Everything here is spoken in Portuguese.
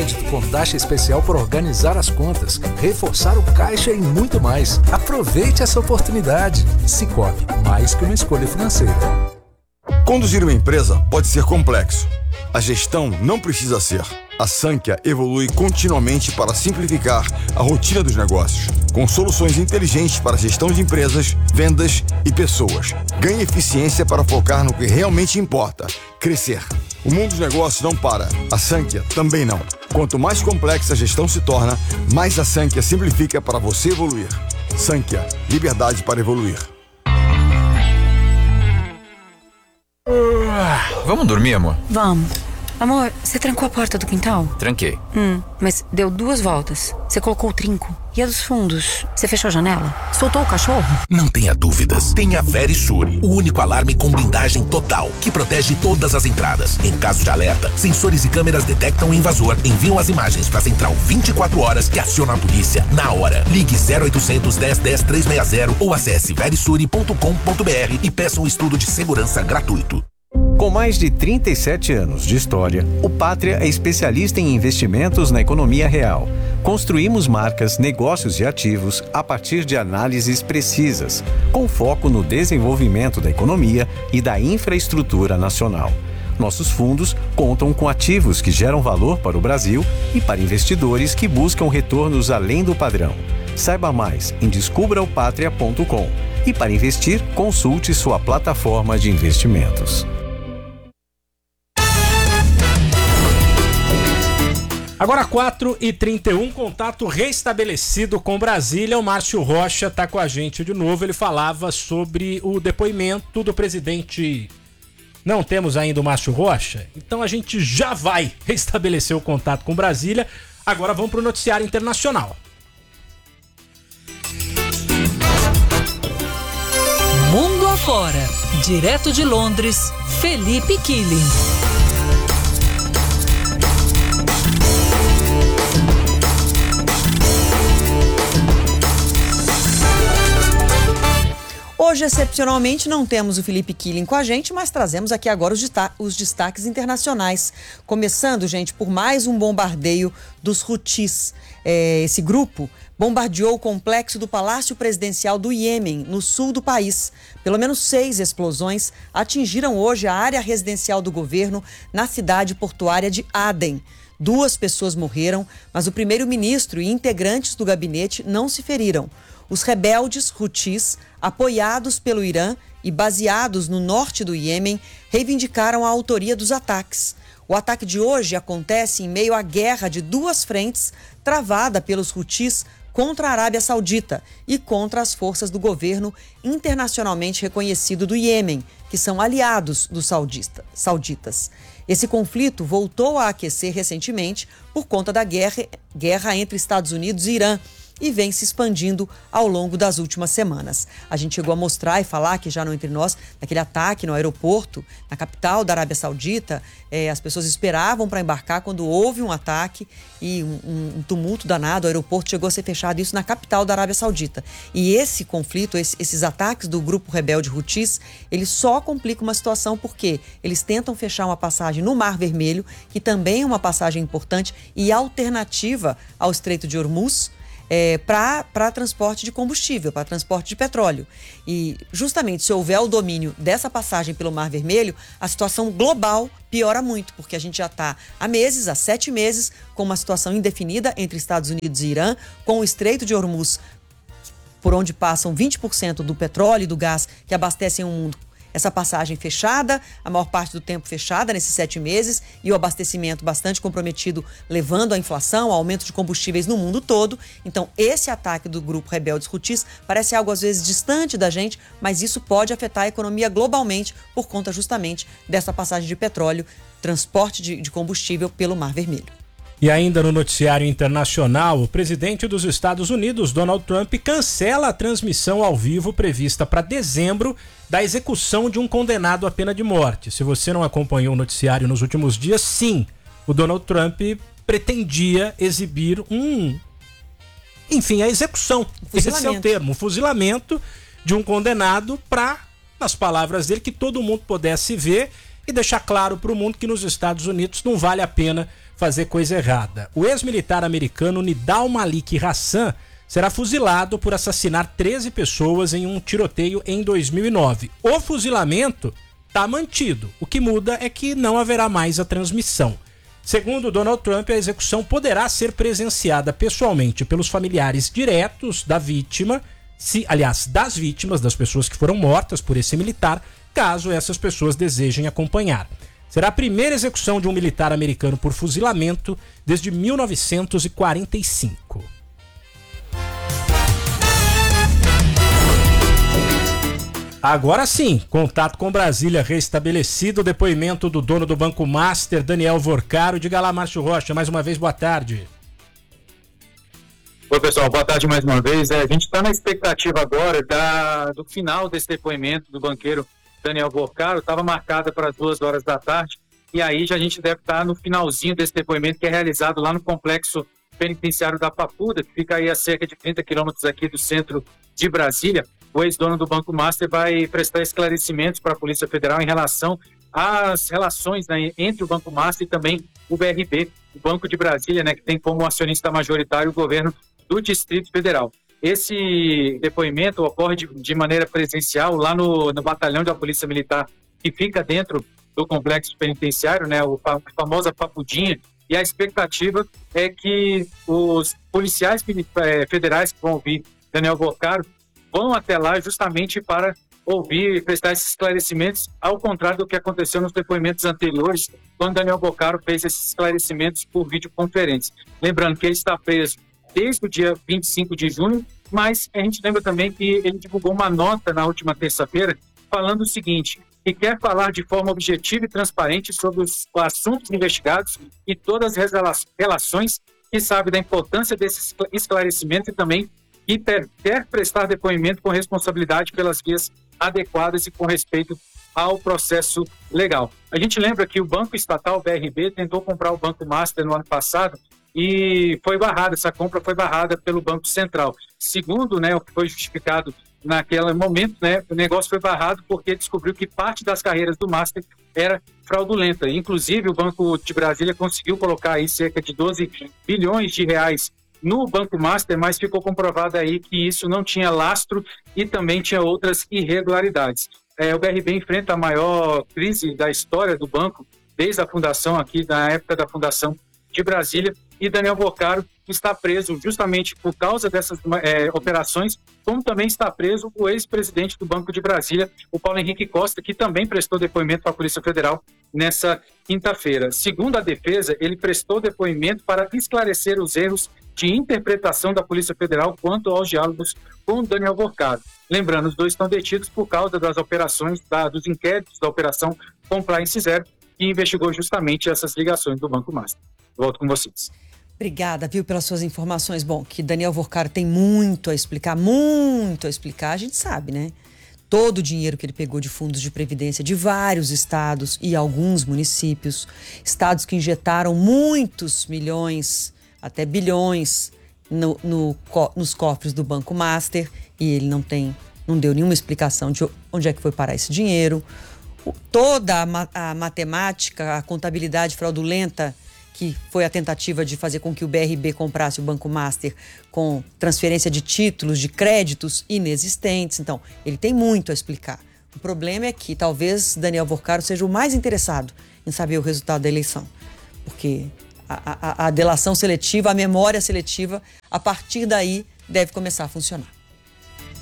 crédito com taxa especial para organizar as contas, reforçar o caixa e muito mais. Aproveite essa oportunidade. Sicoob, mais que uma escolha financeira. Conduzir uma empresa pode ser complexo. A gestão não precisa ser. A Sankhya evolui continuamente para simplificar a rotina dos negócios, com soluções inteligentes para gestão de empresas, vendas e pessoas. Ganhe eficiência para focar no que realmente importa: crescer. O mundo dos negócios não para. A Sankhya também não. Quanto mais complexa a gestão se torna, mais a Sankhya simplifica para você evoluir. Sankhya, liberdade para evoluir. Vamos dormir, amor? Vamos. Amor, você trancou a porta do quintal? Tranquei. Mas deu 2 voltas. Você colocou o trinco. E a dos fundos? Você fechou a janela? Soltou o cachorro? Não tenha dúvidas. Tenha Verisure, o único alarme com blindagem total, que protege todas as entradas. Em caso de alerta, sensores e câmeras detectam o invasor, enviam as imagens para a central 24 horas que aciona a polícia na hora. Ligue 0800 10 10 360 ou acesse verisure.com.br e peça um estudo de segurança gratuito. Com mais de 37 anos de história, o Pátria é especialista em investimentos na economia real. Construímos marcas, negócios e ativos a partir de análises precisas, com foco no desenvolvimento da economia e da infraestrutura nacional. Nossos fundos contam com ativos que geram valor para o Brasil e para investidores que buscam retornos além do padrão. Saiba mais em descubraopatria.com e para investir, consulte sua plataforma de investimentos. Agora 4h31, contato restabelecido com Brasília. O Márcio Rocha está com a gente de novo. Ele falava sobre o depoimento do presidente. Não temos ainda o Márcio Rocha? Então a gente já vai restabelecer o contato com Brasília. Agora vamos para o noticiário internacional. Mundo afora, direto de Londres, Felipe Killing. Hoje, excepcionalmente, não temos o Felipe Killing com a gente, mas trazemos aqui agora os destaques internacionais. Começando, gente, por mais um bombardeio dos Houthis. Esse grupo bombardeou o complexo do Palácio Presidencial do Iêmen, no sul do país. Pelo menos 6 explosões atingiram hoje a área residencial do governo na cidade portuária de Aden. 2 pessoas morreram, mas o primeiro-ministro e integrantes do gabinete não se feriram. Os rebeldes Houthis, apoiados pelo Irã e baseados no norte do Iêmen, reivindicaram a autoria dos ataques. O ataque de hoje acontece em meio à guerra de 2 frentes travada pelos Houthis contra a Arábia Saudita e contra as forças do governo internacionalmente reconhecido do Iêmen, que são aliados dos sauditas. Esse conflito voltou a aquecer recentemente por conta da guerra entre Estados Unidos e Irã, e vem se expandindo ao longo das últimas semanas. A gente chegou a mostrar e falar aqui já no Entre Nós, naquele ataque no aeroporto, na capital da Arábia Saudita. As pessoas esperavam para embarcar quando houve um ataque e um tumulto danado. O aeroporto chegou a ser fechado, isso na capital da Arábia Saudita. E esse conflito, esses ataques do grupo rebelde Houthis, eles só complicam uma situação porque eles tentam fechar uma passagem no Mar Vermelho, que também é uma passagem importante e alternativa ao Estreito de Hormuz, para transporte de combustível, para transporte de petróleo. E justamente se houver o domínio dessa passagem pelo Mar Vermelho, a situação global piora muito, porque a gente já está há 7 meses, com uma situação indefinida entre Estados Unidos e Irã, com o Estreito de Hormuz, por onde passam 20% do petróleo e do gás que abastecem o mundo. Essa passagem fechada, a maior parte do tempo fechada nesses 7 meses, e o abastecimento bastante comprometido, levando à inflação, ao aumento de combustíveis no mundo todo. Então, esse ataque do grupo rebeldes Houthis parece algo às vezes distante da gente, mas isso pode afetar a economia globalmente por conta justamente dessa passagem de petróleo, transporte de combustível pelo Mar Vermelho. E ainda no noticiário internacional, o presidente dos Estados Unidos, Donald Trump, cancela a transmissão ao vivo prevista para dezembro da execução de um condenado à pena de morte. Se você não acompanhou o noticiário nos últimos dias, sim, o Donald Trump pretendia exibir a execução, esse é o termo, um fuzilamento de um condenado para, nas palavras dele, que todo mundo pudesse ver e deixar claro para o mundo que nos Estados Unidos não vale a pena fazer coisa errada. O ex-militar americano Nidal Malik Hassan será fuzilado por assassinar 13 pessoas em um tiroteio em 2009. O fuzilamento está mantido. O que muda é que não haverá mais a transmissão. Segundo Donald Trump, a execução poderá ser presenciada pessoalmente pelos familiares diretos da vítima, das vítimas, das pessoas que foram mortas por esse militar, caso essas pessoas desejem acompanhar. Será a primeira execução de um militar americano por fuzilamento desde 1945. Agora sim, contato com Brasília restabelecido, depoimento do dono do Banco Master, Daniel Vorcaro. Diga lá, Márcio Rocha, mais uma vez, boa tarde. Oi, pessoal, boa tarde mais uma vez. A gente está na expectativa agora do final desse depoimento do banqueiro Daniel Vorcaro. Estava marcada para as 2 horas da tarde, e aí já a gente deve estar no finalzinho desse depoimento, que é realizado lá no complexo penitenciário da Papuda, que fica aí a cerca de 30 quilômetros aqui do centro de Brasília. O ex-dono do Banco Master vai prestar esclarecimentos para a Polícia Federal em relação às relações, né, entre o Banco Master e também o BRB, o Banco de Brasília, né, que tem como acionista majoritário o governo do Distrito Federal. Esse depoimento ocorre de maneira presencial lá no batalhão da Polícia Militar, que fica dentro do complexo penitenciário, né, a famosa Papudinha, e a expectativa é que os policiais federais que vão ouvir Daniel Vorcaro vão até lá justamente para ouvir e prestar esses esclarecimentos, ao contrário do que aconteceu nos depoimentos anteriores, quando Daniel Vorcaro fez esses esclarecimentos por videoconferência. Lembrando que ele está preso desde o dia 25 de junho, mas a gente lembra também que ele divulgou uma nota na última terça-feira falando o seguinte, que quer falar de forma objetiva e transparente sobre os assuntos investigados e todas as relações, que sabe da importância desses esclarecimentos e também e quer prestar depoimento com responsabilidade pelas vias adequadas e com respeito ao processo legal. A gente lembra que o Banco Estatal, BRB, tentou comprar o Banco Master no ano passado e foi barrada, essa compra foi barrada pelo Banco Central. Segundo, né, o que foi justificado naquele momento, né, o negócio foi barrado porque descobriu que parte das carreiras do Master era fraudulenta. Inclusive, o Banco de Brasília conseguiu colocar aí cerca de 12 bilhões de reais no Banco Master, mas ficou comprovado aí que isso não tinha lastro e também tinha outras irregularidades. O BRB enfrenta a maior crise da história do banco, desde a fundação aqui, na época da fundação de Brasília, e Daniel Vorcaro está preso justamente por causa dessas operações, como também está preso o ex-presidente do Banco de Brasília, o Paulo Henrique Costa, que também prestou depoimento para a Polícia Federal nessa quinta-feira. Segundo a defesa, ele prestou depoimento para esclarecer os erros de interpretação da Polícia Federal quanto aos diálogos com Daniel Vorcaro. Lembrando, os dois estão detidos por causa das operações, dos inquéritos da Operação Compliance Zero, que investigou justamente essas ligações do Banco Master. Volto com vocês. Obrigada, viu, pelas suas informações. Bom, que Daniel Vorcaro tem muito a explicar, a gente sabe, né? Todo o dinheiro que ele pegou de fundos de previdência de vários estados e alguns municípios, estados que injetaram muitos milhões, até bilhões, nos cofres do Banco Master, e ele não deu nenhuma explicação de onde é que foi parar esse dinheiro. Toda a matemática, a contabilidade fraudulenta, que foi a tentativa de fazer com que o BRB comprasse o Banco Master com transferência de títulos, de créditos inexistentes. Então, ele tem muito a explicar. O problema é que talvez Daniel Vorcaro seja o mais interessado em saber o resultado da eleição. Porque a delação seletiva, a memória seletiva, a partir daí deve começar a funcionar.